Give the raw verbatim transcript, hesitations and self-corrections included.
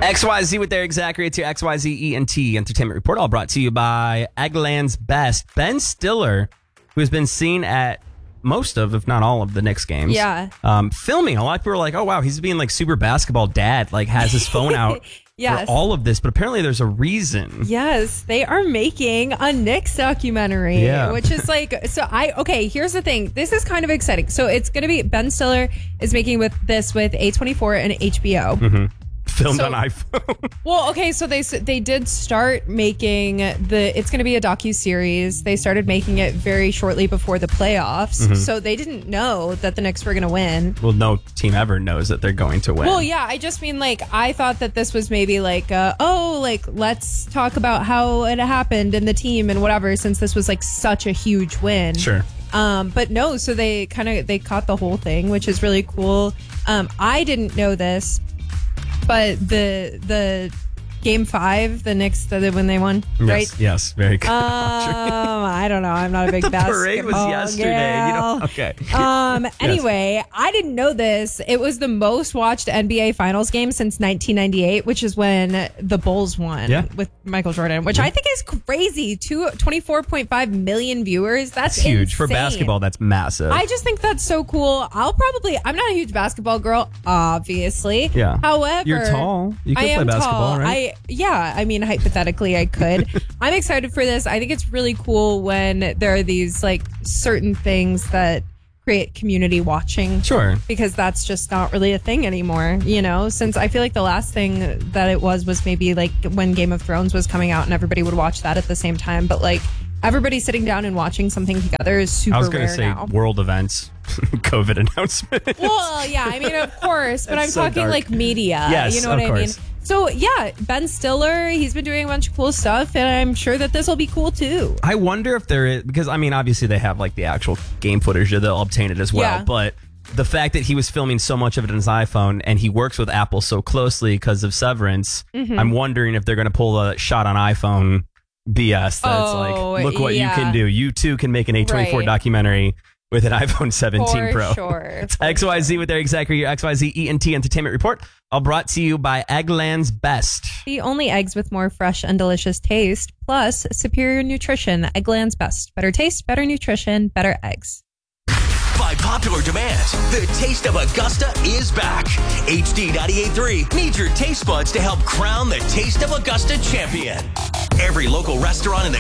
X Y Z with Eric Zachary. It's your X Y Z E N T Entertainment Report, all brought to you by Eggland's Best. Ben Stiller, who has been seen at most of, if not all of, the Knicks games. Yeah. Um, filming. A lot of people are like, oh, wow, he's being like super basketball dad, like has his phone out yes. for all of this. But apparently there's a reason. Yes, they are making a Knicks documentary, Yeah. which is like, so I, okay, here's the thing. This is kind of exciting. So it's going to be, Ben Stiller is making with this with A twenty-four and H B O. Mm-hmm. Filmed So- on iPhone. Well, okay, so they they did start making the. It's going to be a docu-series. They started making it very shortly before the playoffs, Mm-hmm. so they didn't know that the Knicks were going to win. Well, no team ever knows that they're going to win. Well, yeah, I just mean like I thought that this was maybe like, uh, oh, like let's talk about how it happened and the team and whatever, since this was like such a huge win. Sure. Um, but no, so they kind of they caught the whole thing, which is really cool. Um, I didn't know this. But the the game five, the Knicks, the, when they won, Yes, right? yes, very good. Um, I don't know. I'm not a big the basketball parade was yesterday. gal. You know? Okay. Um. Yes. Anyway, I didn't know this. It was the most watched N B A Finals game since nineteen ninety-eight, which is when the Bulls won Yeah. with Michael Jordan, which I think is crazy. Two, twenty-four point five million viewers. That's That's huge. For insane. basketball, that's massive. I just think that's so cool. I'll probably, I'm not a huge basketball girl, obviously. Yeah. However, You're tall. You could I play am basketball, tall. right? I, yeah. I mean, hypothetically, I could. I'm excited for this. I think it's really cool when there are these like certain things that create community watching. Sure. Because that's just not really a thing anymore, you know, since I feel like the last thing that it was was maybe like when Game of Thrones was coming out and everybody would watch that at the same time. But like everybody sitting down and watching something together is super I was going rare to say now. world events, COVID announcement. Well, yeah, I mean, of course, but I'm It's so talking dark. like media. Yes, you know of what I mean? course. So, yeah, Ben Stiller, he's been doing a bunch of cool stuff, and I'm sure that this will be cool too. I wonder if there is, because I mean, obviously they have like the actual game footage, or they'll obtain it as well. Yeah. But the fact that he was filming so much of it on his iPhone and he works with Apple so closely because of Severance, Mm-hmm. I'm wondering if they're going to pull a shot on iPhone B S that's Oh, like, look what yeah. you can do. You too can make an A twenty-four Right. documentary with an iPhone seventeen For Pro. sure. For X Y Z with Eric Zachary, your X Y Z E N T Entertainment Report, all brought to you by Eggland's Best. The only eggs with more fresh and delicious taste, plus superior nutrition. Eggland's Best. Better taste, better nutrition, better eggs. By popular demand, the Taste of Augusta is back. H D ninety-eight point three needs your taste buds to help crown the Taste of Augusta champion. Every local restaurant in the